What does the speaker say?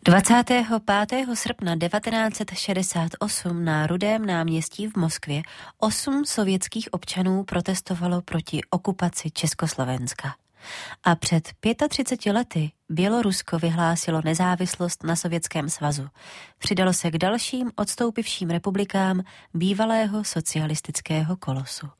25. srpna 1968 na Rudém náměstí v Moskvě 8 sovětských občanů protestovalo proti okupaci Československa. A před 35 lety Bělorusko vyhlásilo nezávislost na Sovětském svazu. Přidalo se k dalším odstoupivším republikám bývalého socialistického kolosu.